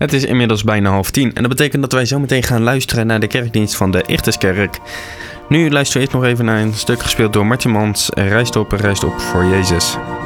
Het is inmiddels bijna 9:30 en dat betekent dat wij zo meteen gaan luisteren naar de kerkdienst van de Ichterskerk. Nu luisteren we eerst nog even naar een stuk gespeeld door Martin Mans, Rijst op voor Jezus.